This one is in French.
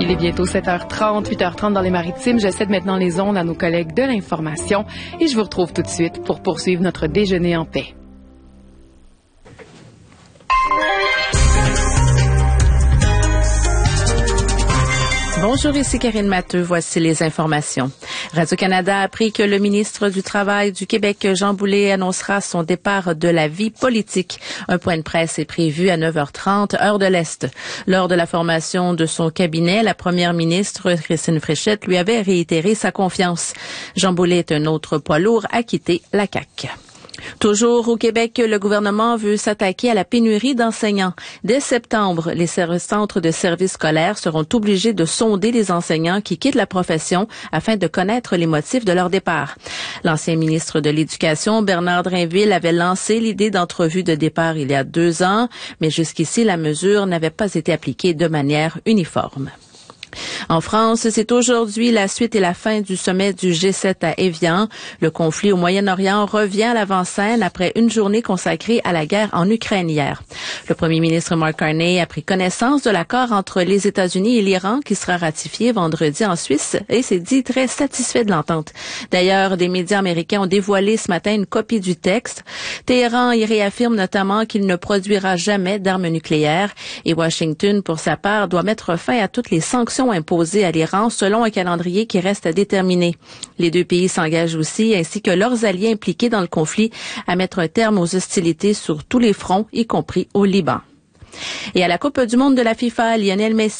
Il est bientôt 7h30, 8h30 dans les Maritimes. Je cède maintenant les ondes à nos collègues de l'information et je vous retrouve tout de suite pour poursuivre notre déjeuner en paix. Bonjour, ici Karine Matteux. Voici les informations. Radio-Canada a appris que le ministre du Travail du Québec, Jean Boulet, annoncera son départ de la vie politique. Un point de presse est prévu à 9h30, heure de l'Est. Lors de la formation de son cabinet, la première ministre, Christine Fréchette, lui avait réitéré sa confiance. Jean Boulet est un autre poids lourd à quitter la CAQ. Toujours au Québec, le gouvernement veut s'attaquer à la pénurie d'enseignants. Dès septembre, les centres de services scolaires seront obligés de sonder les enseignants qui quittent la profession afin de connaître les motifs de leur départ. L'ancien ministre de l'Éducation, Bernard Drinville, avait lancé l'idée d'entrevue de départ il y a 2 ans, mais jusqu'ici, la mesure n'avait pas été appliquée de manière uniforme. En France, c'est aujourd'hui la suite et la fin du sommet du G7 à Évian. Le conflit au Moyen-Orient revient à l'avant-scène après une journée consacrée à la guerre en Ukraine hier. Le premier ministre Mark Carney a pris connaissance de l'accord entre les États-Unis et l'Iran qui sera ratifié vendredi en Suisse et s'est dit très satisfait de l'entente. D'ailleurs, des médias américains ont dévoilé ce matin une copie du texte. Téhéran y réaffirme notamment qu'il ne produira jamais d'armes nucléaires et Washington, pour sa part, doit mettre fin à toutes les sanctions imposées à l'Iran selon un calendrier qui reste à déterminer. Les deux pays s'engagent aussi, ainsi que leurs alliés impliqués dans le conflit, à mettre un terme aux hostilités sur tous les fronts, y compris au Liban. Et à la Coupe du monde de la FIFA, Lionel Messi